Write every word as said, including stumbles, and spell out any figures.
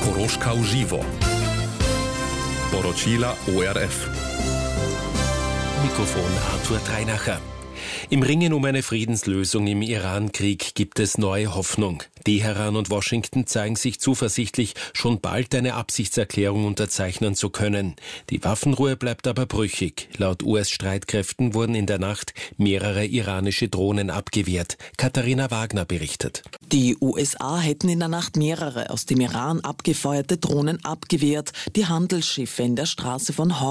Koroška v živo. Poročila O R F. Mikrofon Arthur Treinacher. Im Ringen um eine Friedenslösung im Iran-Krieg gibt es neue Hoffnung. Teheran und Washington zeigen sich zuversichtlich, schon bald eine Absichtserklärung unterzeichnen zu können. Die Waffenruhe bleibt aber brüchig. Laut U S-Streitkräften wurden in der Nacht mehrere iranische Drohnen abgewehrt. Katharina Wagner berichtet. Die U S A hätten in der Nacht mehrere aus dem Iran abgefeuerte Drohnen abgewehrt. Die Handelsschiffe in der Straße von Hormuz